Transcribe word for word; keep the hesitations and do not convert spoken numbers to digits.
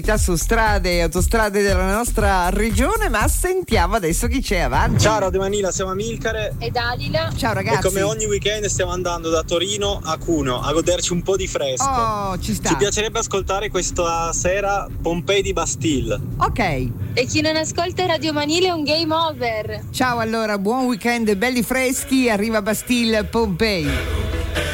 su strade e autostrade della nostra regione, ma sentiamo adesso chi c'è avanti. Ciao Radio Manila, siamo Amilcare e Dalila. Ciao ragazzi. E come ogni weekend stiamo andando da Torino a Cuneo a goderci un po' di fresco. Oh, ci sta. Ci piacerebbe ascoltare questa sera Pompei di Bastille. Ok. E chi non ascolta Radio Manila è un game over. Ciao allora, buon weekend, belli freschi, arriva Bastille Pompei.